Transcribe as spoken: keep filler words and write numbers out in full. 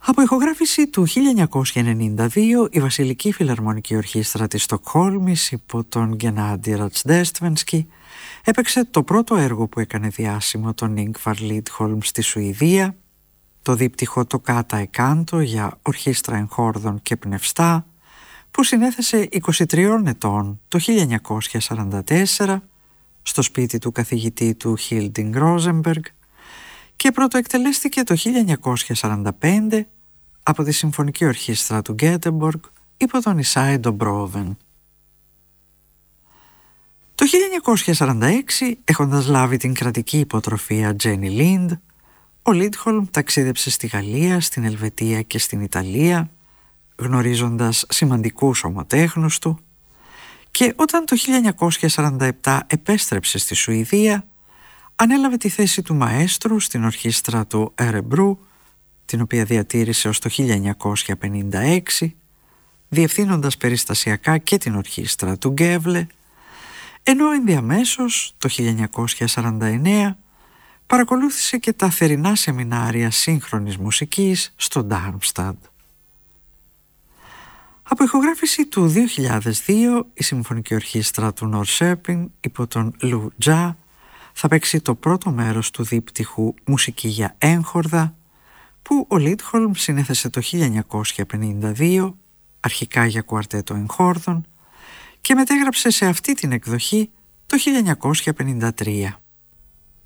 Από ηχογράφηση του χίλια εννιακόσια ενενήντα δύο, η Βασιλική Φιλαρμονική Ορχήστρα της Στοκχόλμης υπό τον Γκενάντι Ρατσντέστβενσκι έπαιξε το πρώτο έργο που έκανε διάσημο τον Ιγκβαρ Λίντχολμ στη Σουηδία, το δίπτυχο «Το Κάτα Εκάντο» για ορχήστρα εγχόρδων και πνευστά, που συνέθεσε είκοσι τριών ετών το χίλια εννιακόσια σαράντα τέσσερα στο σπίτι του καθηγητή του Χίλντινγκ Ρόζενμπεργκ και πρωτοεκτελέστηκε το χίλια εννιακόσια σαράντα πέντε από τη Συμφωνική Ορχήστρα του Γκέτεμποργκ υπό τον Ισάι Ντομπρόβεν. Το χίλια εννιακόσια σαράντα έξι, έχοντας λάβει την κρατική υποτροφία Τζένι Λίντ, ο Λίντχολμ ταξίδεψε στη Γαλλία, στην Ελβετία και στην Ιταλία, γνωρίζοντας σημαντικούς ομοτέχνους του, και όταν το χίλια εννιακόσια σαράντα επτά επέστρεψε στη Σουηδία, ανέλαβε τη θέση του μαέστρου στην ορχήστρα του Ερεμπρού, την οποία διατήρησε ως το χίλια εννιακόσια πενήντα έξι, διευθύνοντας περιστασιακά και την ορχήστρα του Γκέβλε, ενώ ενδιαμέσως το χίλια εννιακόσια σαράντα εννέα παρακολούθησε και τα θερινά σεμινάρια σύγχρονης μουσικής στο Ντάρμσταντ. Από ηχογράφηση του δύο χιλιάδες δύο, η Συμφωνική Ορχήστρα του Νορσέπινγκ υπό τον Λου Τζα θα παίξει το πρώτο μέρος του δίπτυχου «Μουσική για έγχορδα», που ο Λίντχολμ συνέθεσε το χίλια εννιακόσια πενήντα δύο, αρχικά για κουαρτέτο εγχόρδων, και μετέγραψε σε αυτή την εκδοχή το χίλια εννιακόσια πενήντα τρία.